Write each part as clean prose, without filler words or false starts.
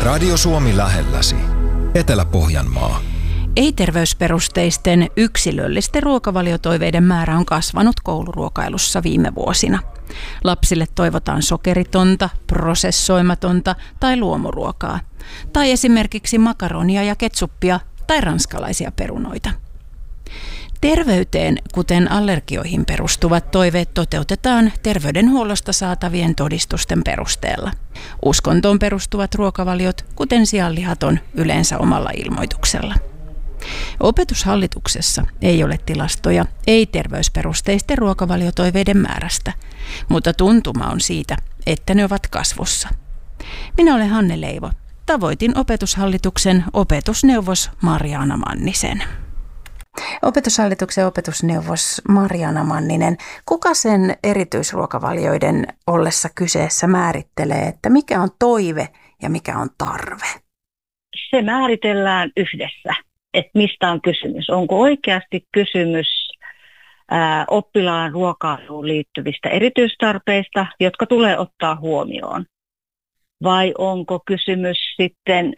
Radio Suomi lähelläsi. Etelä-Pohjanmaa. Ei-terveysperusteisten yksilöllisten ruokavaliotoiveiden määrä on kasvanut kouluruokailussa viime vuosina. Lapsille toivotaan sokeritonta, prosessoimatonta tai luomuruokaa. Tai esimerkiksi makaronia ja ketsuppia tai ranskalaisia perunoita. Terveyteen, kuten allergioihin perustuvat toiveet toteutetaan terveydenhuollosta saatavien todistusten perusteella. Uskontoon perustuvat ruokavaliot, kuten sianlihat, on yleensä omalla ilmoituksella. Opetushallituksessa ei ole tilastoja ei-terveysperusteisten ruokavaliotoiveiden määrästä, mutta tuntuma on siitä, että ne ovat kasvussa. Minä olen Hanne Leivo. Tavoitin Opetushallituksen opetusneuvos Marjaana Mannisen. Opetushallituksen opetusneuvos Marjaana Manninen, kuka sen erityisruokavalioiden ollessa kyseessä määrittelee, että mikä on toive ja mikä on tarve? Se määritellään yhdessä, että mistä on kysymys. Onko oikeasti kysymys oppilaan ruokailuun liittyvistä erityistarpeista, jotka tulee ottaa huomioon? Vai onko kysymys sitten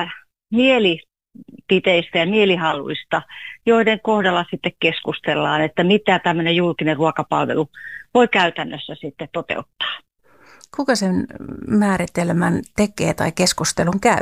mielipiteistä ja mielihaluista, joiden kohdalla sitten keskustellaan, että mitä tämmöinen julkinen ruokapalvelu voi käytännössä sitten toteuttaa. Kuka sen määritelmän tekee tai keskustelun käy?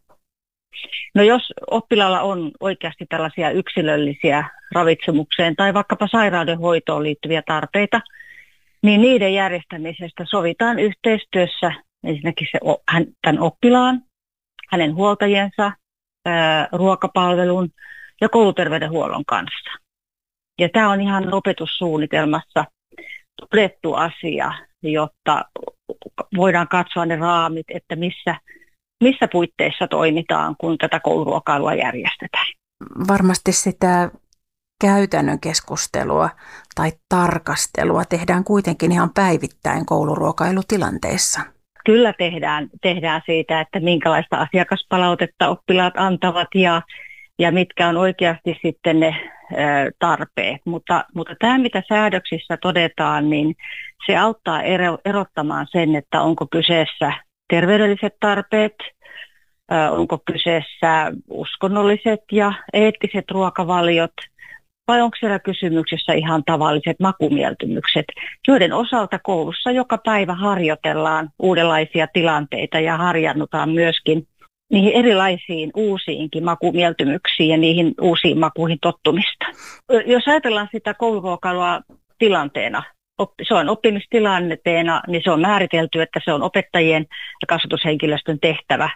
No jos oppilaalla on oikeasti tällaisia yksilöllisiä ravitsemukseen tai vaikkapa sairaudenhoitoon liittyviä tarpeita, niin niiden järjestämisestä sovitaan yhteistyössä ensinnäkin tämän oppilaan, hänen huoltajiensa, ruokapalvelun ja kouluterveydenhuollon kanssa. Ja tämä on ihan opetussuunnitelmassa todettu asia, jotta voidaan katsoa ne raamit, että missä puitteissa toimitaan, kun tätä kouluruokailua järjestetään. Varmasti sitä käytännön keskustelua tai tarkastelua tehdään kuitenkin ihan päivittäin kouluruokailutilanteissa. Kyllä tehdään siitä, että minkälaista asiakaspalautetta oppilaat antavat ja mitkä on oikeasti sitten ne tarpeet. Mutta tämä, mitä säädöksissä todetaan, niin se auttaa erottamaan sen, että onko kyseessä terveydelliset tarpeet, onko kyseessä uskonnolliset ja eettiset ruokavaliot, vai onko siellä kysymyksessä ihan tavalliset makumieltymykset, joiden osalta koulussa joka päivä harjoitellaan uudenlaisia tilanteita ja harjannutaan myöskin niihin erilaisiin uusiinkin makumieltymyksiin ja niihin uusiin makuihin tottumista. Jos ajatellaan sitä kouluruokailua tilanteena, se on oppimistilanteena, niin se on määritelty, että se on opettajien ja kasvatushenkilöstön tehtävä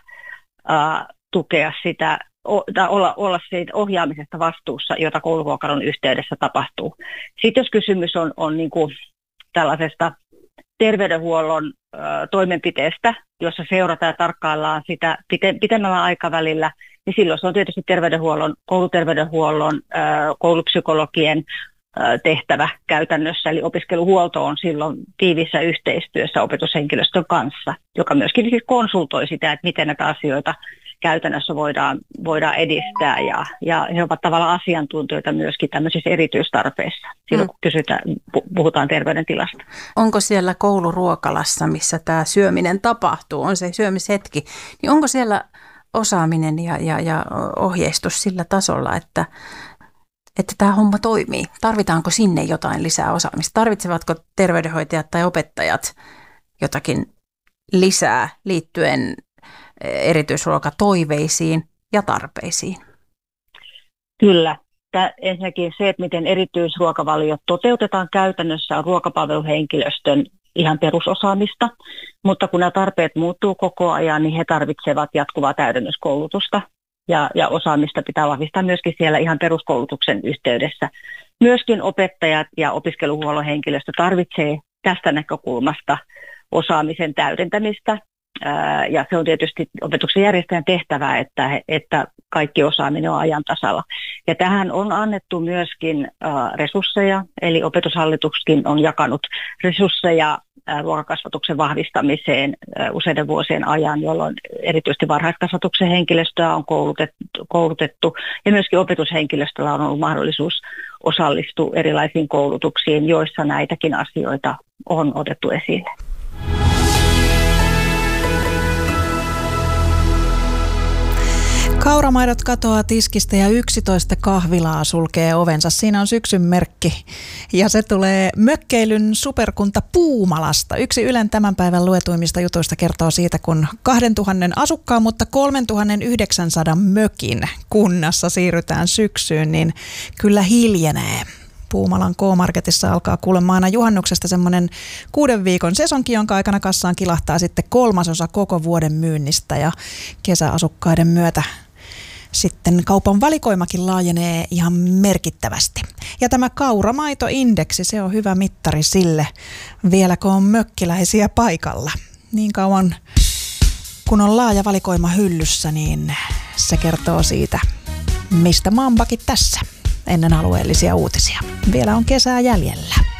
tukea sitä, olla siitä ohjaamisesta vastuussa, jota kouluruokailun yhteydessä tapahtuu. Sitten jos kysymys on niin kuin tällaisesta terveydenhuollon toimenpiteestä, jossa seurataan ja tarkkaillaan sitä pitemmällä aikavälillä, niin silloin se on tietysti kouluterveydenhuollon, koulupsykologien tehtävä käytännössä, eli opiskeluhuolto on silloin tiivissä yhteistyössä opetushenkilöstön kanssa, joka myöskin siis konsultoi sitä, että miten näitä asioita käytännössä voidaan edistää ja he ovat tavallaan asiantuntijoita myöskin tämmöisissä erityistarpeissa, silloin kun puhutaan terveydentilasta. Onko siellä kouluruokalassa, missä tämä syöminen tapahtuu, on se syömishetki, niin onko siellä osaaminen ja ohjeistus sillä tasolla, että tämä homma toimii? Tarvitaanko sinne jotain lisää osaamista? Tarvitsevatko terveydenhoitajat tai opettajat jotakin lisää liittyen erityisruokatoiveisiin ja tarpeisiin? Kyllä. Ensinnäkin se, että miten erityisruokavaliot toteutetaan käytännössä, on ruokapalveluhenkilöstön ihan perusosaamista, mutta kun nämä tarpeet muuttuu koko ajan, niin he tarvitsevat jatkuvaa täydennyskoulutusta ja osaamista pitää vahvistaa myöskin siellä ihan peruskoulutuksen yhteydessä. Myöskin opettajat ja opiskeluhuollon henkilöstö tarvitsee tästä näkökulmasta osaamisen täydentämistä. Ja se on tietysti opetuksen järjestäjän tehtävä, että kaikki osaaminen on ajan tasalla. Ja tähän on annettu myöskin resursseja, eli Opetushallituskin on jakanut resursseja ruokakasvatuksen vahvistamiseen useiden vuosien ajan, jolloin erityisesti varhaiskasvatuksen henkilöstöä on koulutettu ja myöskin opetushenkilöstöllä on ollut mahdollisuus osallistua erilaisiin koulutuksiin, joissa näitäkin asioita on otettu esille. Kauramaidot katoaa tiskistä ja 11 kahvilaa sulkee ovensa. Siinä on syksyn merkki ja se tulee mökkeilyn superkunta Puumalasta. Yksi Ylen tämän päivän luetuimmista jutuista kertoo siitä, kun 2000 asukkaan, mutta 3900 mökin kunnassa siirrytään syksyyn, niin kyllä hiljenee. Puumalan K-Marketissa alkaa kuulemma aina juhannuksesta semmoinen 6 viikon sesonki, jonka aikana kassaan kilahtaa sitten 1/3 koko vuoden myynnistä ja kesäasukkaiden myötä sitten kaupan valikoimakin laajenee ihan merkittävästi. Ja tämä kauramaitoindeksi, se on hyvä mittari sille, vieläkö on mökkiläisiä paikalla. Niin kauan kun on laaja valikoima hyllyssä, niin se kertoo siitä, mistä maanpakit tässä ennen alueellisia uutisia. Vielä on kesää jäljellä.